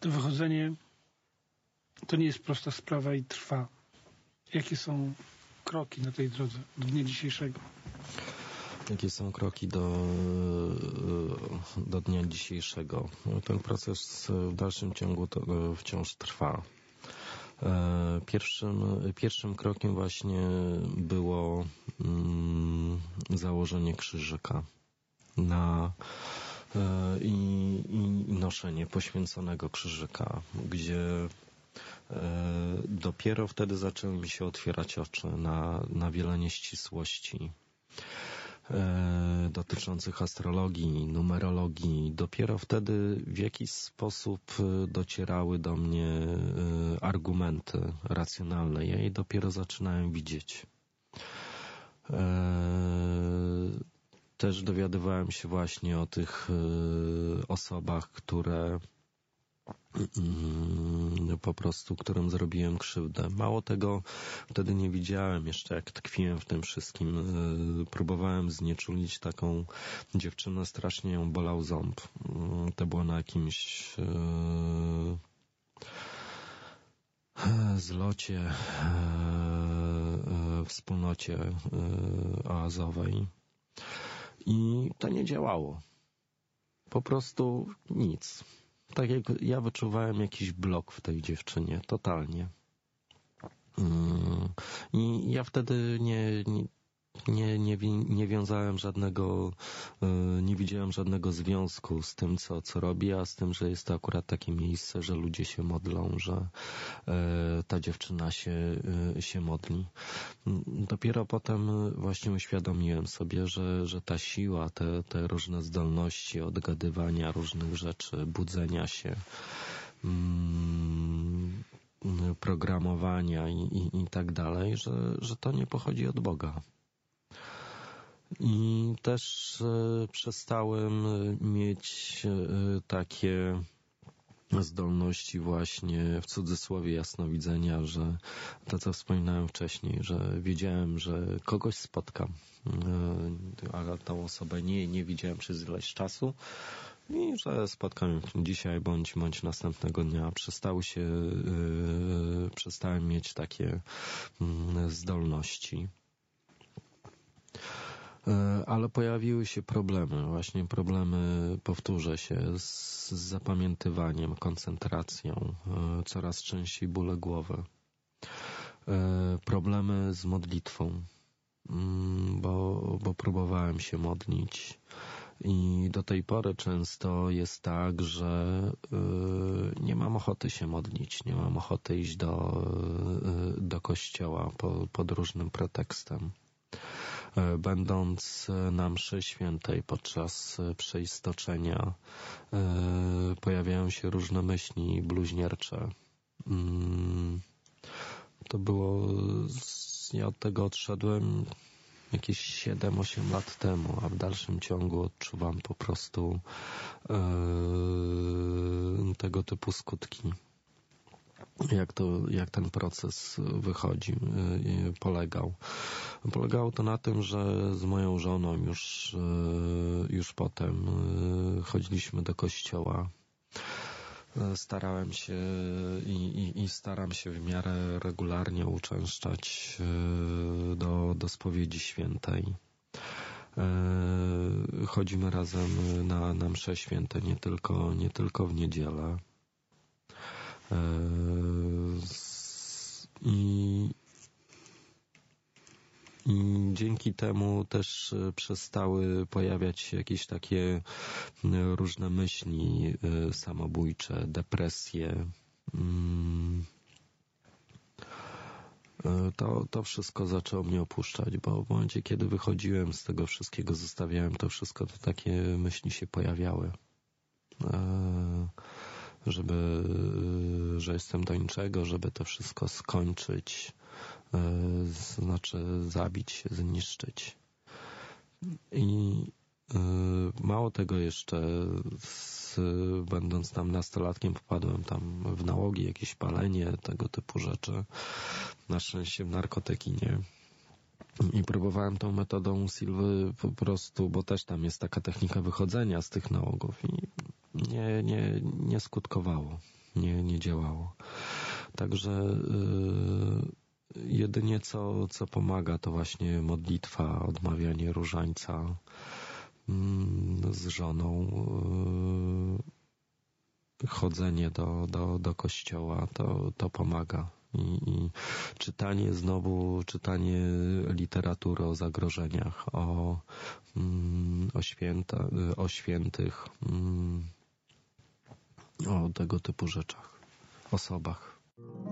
To wychodzenie to nie jest prosta sprawa i trwa. Jakie są kroki na tej drodze do dnia dzisiejszego? Jakie są kroki do dnia dzisiejszego? Ten proces w dalszym ciągu wciąż trwa. Pierwszym krokiem właśnie było założenie krzyżyka i noszenie poświęconego krzyżyka, gdzie dopiero wtedy zaczęły mi się otwierać oczy na wiele nieścisłości dotyczących astrologii, numerologii. Dopiero wtedy w jakiś sposób docierały do mnie argumenty racjonalne. Ja je dopiero zaczynałem widzieć. Też dowiadywałem się właśnie o tych osobach, które po prostu, którym zrobiłem krzywdę. Mało tego, wtedy nie widziałem jeszcze, jak tkwiłem w tym wszystkim. Próbowałem znieczulić taką dziewczynę, strasznie ją bolał ząb. To było na jakimś zlocie, wspólnocie oazowej i to nie działało. Po prostu nic. Tak jak ja wyczuwałem jakiś blok w tej dziewczynie, totalnie. I ja wtedy nie wiązałem żadnego, nie widziałem żadnego związku z tym, co robi, a z tym, że jest to akurat takie miejsce, że ludzie się modlą, że ta dziewczyna się modli. Dopiero potem właśnie uświadomiłem sobie, że ta siła, te różne zdolności odgadywania różnych rzeczy, budzenia się, programowania i tak dalej, że to nie pochodzi od Boga. I też przestałem mieć takie zdolności właśnie, w cudzysłowie, jasnowidzenia, że to, co wspominałem wcześniej, że wiedziałem, że kogoś spotkam, ale tą osobę nie widziałem przez ileś czasu i że spotkam ją dzisiaj bądź następnego dnia. Przestałem mieć takie zdolności. Ale pojawiły się problemy, właśnie problemy, powtórzę się, z zapamiętywaniem, koncentracją, coraz częściej bóle głowy, problemy z modlitwą, bo próbowałem się modlić i do tej pory często jest tak, że nie mam ochoty się modlić, nie mam ochoty iść do kościoła pod różnym pretekstem. Będąc na mszy świętej podczas przeistoczenia pojawiają się różne myśli bluźniercze. To było... Ja od tego odszedłem jakieś 7-8 lat temu, a w dalszym ciągu odczuwam po prostu tego typu skutki. Jak ten proces polegał. Polegało to na tym, że z moją żoną już potem chodziliśmy do kościoła. Starałem się i staram się w miarę regularnie uczęszczać do spowiedzi świętej. Chodzimy razem na msze święte, nie tylko w niedzielę. I dzięki temu też przestały pojawiać się jakieś takie różne myśli samobójcze, depresje. To wszystko zaczęło mnie opuszczać, bo w momencie, kiedy wychodziłem z tego wszystkiego, zostawiałem to wszystko, to takie myśli się pojawiały. Że jestem do niczego, żeby to wszystko skończyć, znaczy zabić się, zniszczyć. I mało tego jeszcze, będąc tam nastolatkiem, popadłem tam w nałogi, jakieś palenie, tego typu rzeczy. Na szczęście w narkotyki nie. I próbowałem tą metodą Silwy po prostu, bo też tam jest taka technika wychodzenia z tych nałogów i nie skutkowało. nie działało. Także jedynie co pomaga, to właśnie modlitwa, odmawianie różańca z żoną, chodzenie do kościoła, to pomaga. I czytanie literatury o zagrożeniach, o świętych, o tego typu rzeczach, osobach.